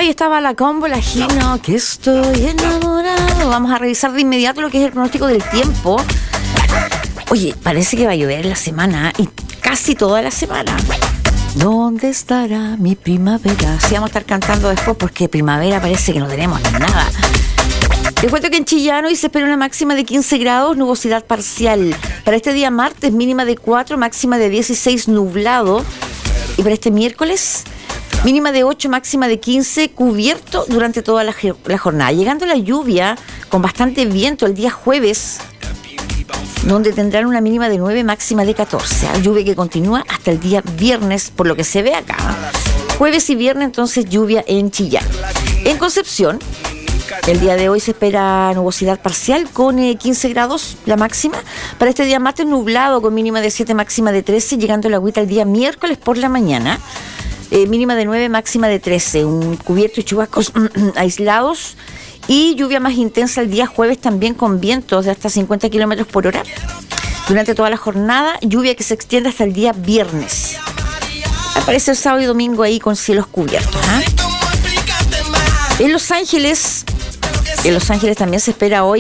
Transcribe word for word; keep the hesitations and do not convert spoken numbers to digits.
Ahí estaba la combo, la Gino, que estoy enamorado. Vamos a revisar de inmediato lo que es el pronóstico del tiempo. Oye, parece que va a llover en la semana y casi toda la semana. ¿Dónde estará mi primavera? Sí, vamos a estar cantando después porque primavera parece que no tenemos nada. Les cuento que en Chillán hoy se espera una máxima de quince grados, nubosidad parcial. Para este día martes, mínima de cuatro, máxima de dieciséis, nublado. Y para este miércoles, mínima de ocho, máxima de quince, cubierto durante toda la, la jornada. Llegando la lluvia con bastante viento el día jueves, donde tendrán una mínima de nueve, máxima de catorce. Lluvia que continúa hasta el día viernes, por lo que se ve acá. Jueves y viernes, entonces, lluvia en Chillán. En Concepción, el día de hoy se espera nubosidad parcial con eh, quince grados la máxima. Para este día martes, nublado con mínima de siete, máxima de trece, llegando la agüita el día miércoles por la mañana. Eh, mínima de nueve, máxima de trece. Un cubierto y chubascos aislados. Y lluvia más intensa el día jueves también con vientos de hasta cincuenta kilómetros por hora. Durante toda la jornada, lluvia que se extiende hasta el día viernes. Aparece el sábado y domingo ahí con cielos cubiertos. ¿eh? En Los Ángeles, en Los Ángeles también se espera hoy